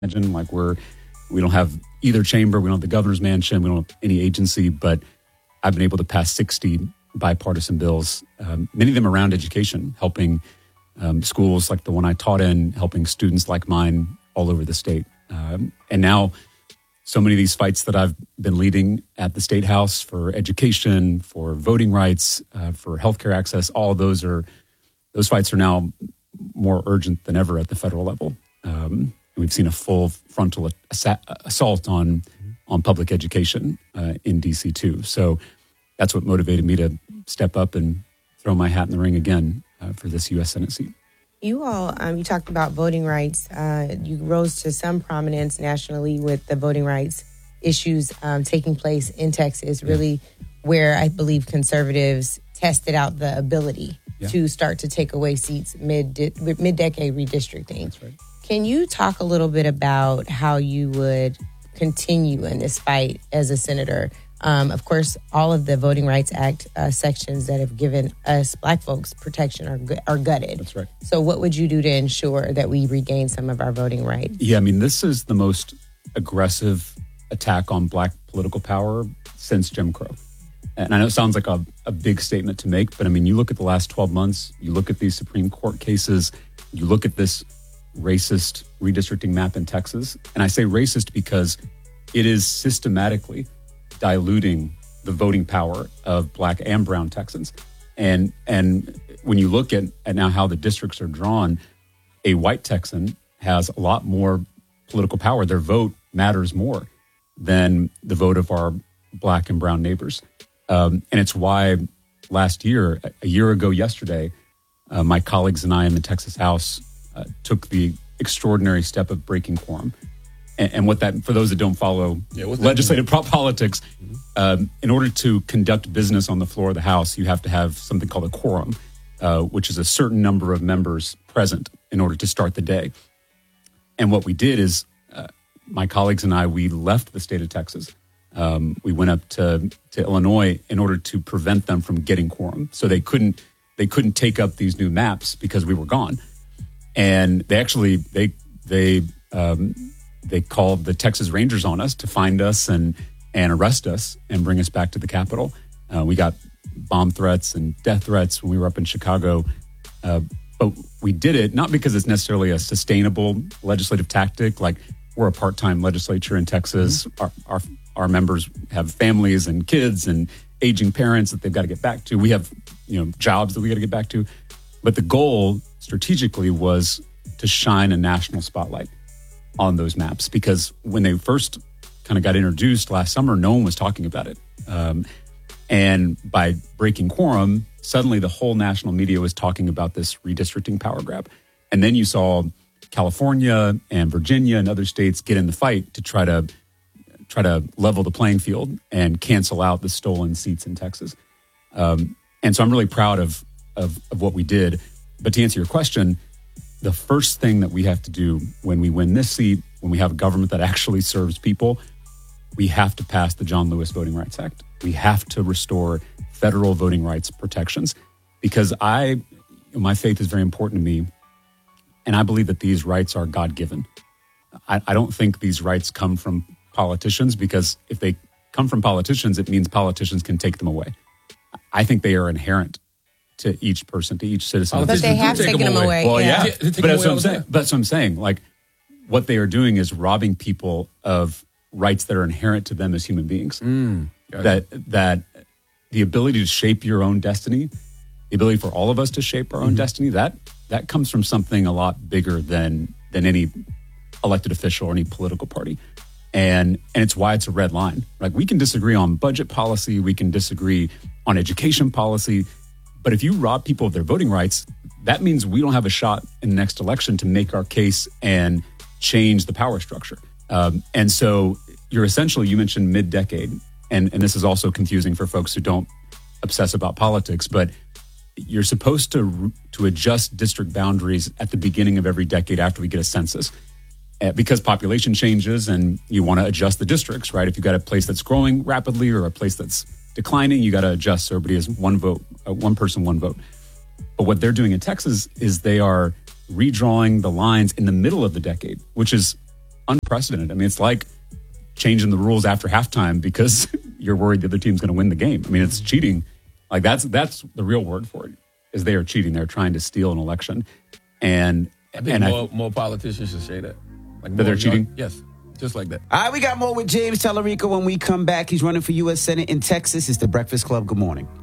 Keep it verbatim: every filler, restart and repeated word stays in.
imagine. Like we're, we don't have either chamber, we don't have the governor's mansion, we don't have any agency, but I've been able to pass sixty bipartisan bills, um, many of them around education, helping um, schools like the one I taught in, helping students like mine all over the state. Um, and now so many of these fights that I've been leading at the State House for education, for voting rights, uh, for healthcare access, all of those are, those fights are now more urgent than ever at the federal level. Um, we've seen a full frontal assa- assault on on public education uh, in D C too. So that's what motivated me to step up and throw my hat in the ring again uh, for this U S Senate seat. You all, um, you talked about voting rights. Uh, you rose to some prominence nationally with the voting rights issues um, taking place in Texas, really yeah. where I believe conservatives tested out the ability yeah. to start to take away seats mid mid-decade redistricting. That's right. Can you talk a little bit about how you would continue in this fight as a senator? Um, of course, all of the Voting Rights Act uh, sections that have given us Black folks protection are gu- are gutted. That's right. So what would you do to ensure that we regain some of our voting rights? Yeah, I mean, this is the most aggressive attack on Black political power since Jim Crow. And I know it sounds like a, a big statement to make, but I mean, you look at the last twelve months, you look at these Supreme Court cases, you look at this racist redistricting map in Texas. And I say racist because it is systematically diluting the voting power of Black and brown Texans. And and when you look at, at now how the districts are drawn, a white Texan has a lot more political power. Their vote matters more than the vote of our Black and brown neighbors. Um, and it's why last year, a year ago yesterday, uh, my colleagues and I in the Texas House uh, took the extraordinary step of breaking quorum. And what that, for those that don't follow yeah, legislative pro- politics, mm-hmm. um, in order to conduct business on the floor of the House, you have to have something called a quorum, uh, which is a certain number of members present in order to start the day. And what we did is, uh, my colleagues and I, we left the state of Texas. Um, we went up to, to Illinois in order to prevent them from getting quorum. So they couldn't they couldn't take up these new maps because we were gone. And they actually they they. Um, They called the Texas Rangers on us to find us and, and arrest us and bring us back to the Capitol. Uh, we got bomb threats and death threats when we were up in Chicago. Uh, but we did it not because it's necessarily a sustainable legislative tactic. Like we're a part-time legislature in Texas. Mm-hmm. Our, our our members have families and kids and aging parents that they've got to get back to. We have, you know, jobs that we got to get back to. But the goal strategically was to shine a national spotlight on those maps, because when they first kind of got introduced last summer, no one was talking about it. Um, and by breaking quorum, suddenly the whole national media was talking about this redistricting power grab. And then you saw California and Virginia and other states get in the fight to try to try to level the playing field and cancel out the stolen seats in Texas. Um, and so I'm really proud of, of of what we did. But to answer your question, the first thing that we have to do when we win this seat, when we have a government that actually serves people, we have to pass the John Lewis Voting Rights Act. We have to restore federal voting rights protections, because I, my faith is very important to me, and I believe that these rights are God-given. I, I don't think these rights come from politicians, because if they come from politicians, it means politicians can take them away. I think they are inherent to each person, to each citizen. But they have taken them away. Well, yeah, yeah. but that's what I'm saying. That's what I'm saying. Like, what they are doing is robbing people of rights that are inherent to them as human beings. Mm, that that the ability to shape your own destiny, the ability for all of us to shape our own mm-hmm. destiny, that that comes from something a lot bigger than than any elected official or any political party. And and it's why it's a red line. Like, we can disagree on budget policy, we can disagree on education policy, but if you rob people of their voting rights, that means we don't have a shot in the next election to make our case and change the power structure. Um, and so you're essentially, you mentioned mid-decade, and, and this is also confusing for folks who don't obsess about politics, but you're supposed to to adjust district boundaries at the beginning of every decade after we get a census, uh, because population changes and you want to adjust the districts, right? If you've got a place that's growing rapidly or a place that's declining, you got to adjust so everybody has one vote, uh, one person, one vote. But what they're doing in Texas is they are redrawing the lines in the middle of the decade, which is unprecedented. I mean, it's like changing the rules after halftime because you're worried the other team's going to win the game. I mean, it's cheating. Like that's that's the real word for it. Is they are cheating. They're trying to steal an election, and I think and more, I, more politicians should say that. Like that they're cheating. Young, yes, just like that. All right, we got more with James Tallarico when we come back. He's running for U S Senate in Texas. It's the Breakfast Club. Good morning.